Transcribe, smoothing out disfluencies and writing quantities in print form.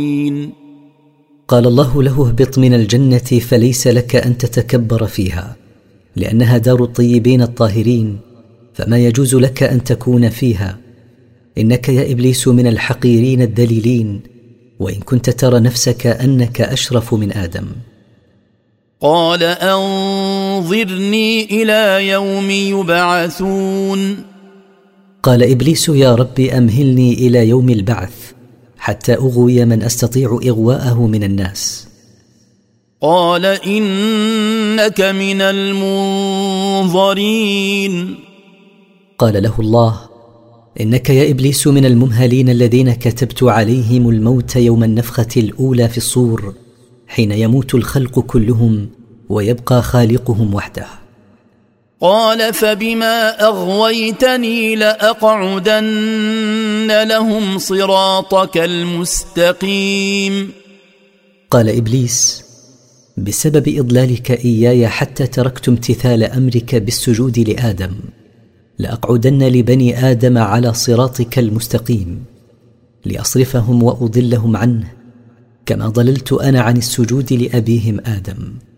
قال الله له: اهبط من الجنة فليس لك أن تتكبر فيها، لأنها دار الطيبين الطاهرين، فما يجوز لك أن تكون فيها. إنك يا إبليس من الحقيرين الدليلين، وإن كنت ترى نفسك أنك أشرف من آدم. قال أنظرني إلى يوم يبعثون. قال إبليس: يا رب أمهلني إلى يوم البعث حتى أغوي من أستطيع إغواءه من الناس. قال إنك من المنظرين. قال له الله: إنك يا إبليس من الممهلين الذين كتبت عليهم الموت يوم النفخة الأولى في الصور، حين يموت الخلق كلهم ويبقى خالقهم وحده. قال فبما أغويتني لأقعدن لهم صراطك المستقيم. قال إبليس: بسبب إضلالك إياي حتى تركت امتثال أمرك بالسجود لآدم، لأقعدن لبني آدم على صراطك المستقيم، لأصرفهم وأضلهم عنه كما ضللت أنا عن السجود لأبيهم آدم.